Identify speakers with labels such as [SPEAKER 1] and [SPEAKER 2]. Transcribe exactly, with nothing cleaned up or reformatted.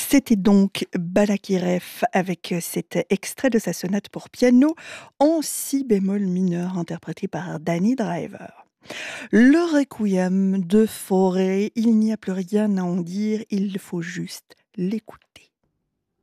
[SPEAKER 1] C'était donc Balakirev avec cet extrait de sa sonate pour piano en si bémol mineur interprété par Danny Driver. Le requiem de Fauré, il n'y a plus rien à en dire, il faut juste l'écouter.